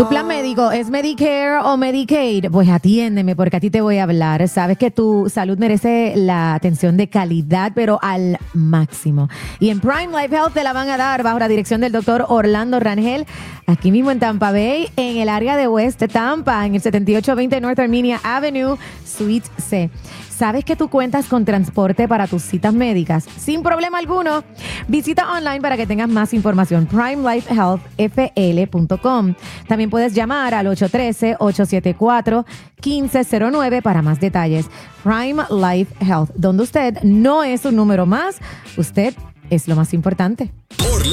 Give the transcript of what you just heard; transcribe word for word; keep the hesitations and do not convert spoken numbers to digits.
¿Tu plan médico es Medicare o Medicaid? Pues atiéndeme porque a ti te voy a hablar. Sabes que tu salud merece la atención de calidad, pero al máximo. Y en Prime Life Health te la van a dar bajo la dirección del doctor Orlando Rangel, aquí mismo en Tampa Bay, en el área de West Tampa, en el setenta y ocho veinte North Armenia Avenue, Suite C. ¿Sabes que tú cuentas con transporte para tus citas médicas? Sin problema alguno. Visita online para que tengas más información. prime life health f l punto com. También puedes llamar al ocho uno tres, ocho siete cuatro, uno cinco cero nueve para más detalles. Prime Life Health, donde usted no es un número más, usted es lo más importante.